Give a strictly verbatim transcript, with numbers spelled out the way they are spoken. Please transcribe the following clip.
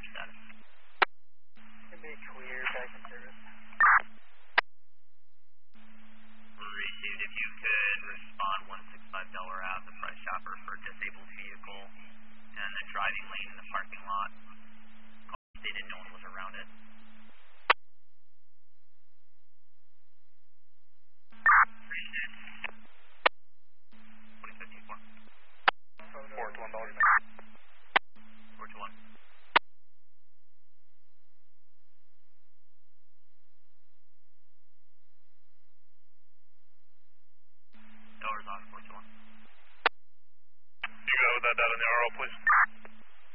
your status. Can be clear, back in service. Received. If you could respond one six five Delaware Ave, the price shopper for disabled vehicle, and the driving lane in the parking lot. Stated no one was around it. Appreciate it. What are you fifteen for? Four to one dollars. Four to one. Dollars on four to one. You go with that data in the R O, please.